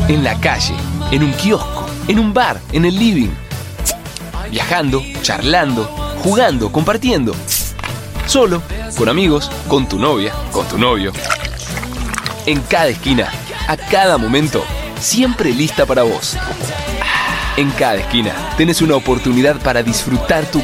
En la calle, en un kiosco, en un bar, en el living. Viajando, charlando, jugando, compartiendo. Solo, con amigos, con tu novia, con tu novio. En cada esquina, a cada momento, siempre lista para vos. En cada esquina tenés una oportunidad para disfrutar tu